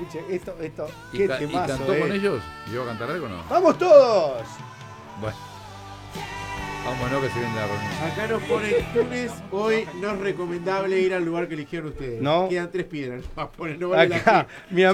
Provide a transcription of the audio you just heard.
Escuche, esto, ¿Y, qué y temazo, cantó con ellos? ¿Llegó a cantar algo o no? ¡Vamos todos! Bueno. Vámonos que se viene la reunión. Acá nos pone Túnez, hoy no es recomendable ir al lugar que eligieron ustedes. No. Quedan 3 piedras. No vale la Acá, pena. mi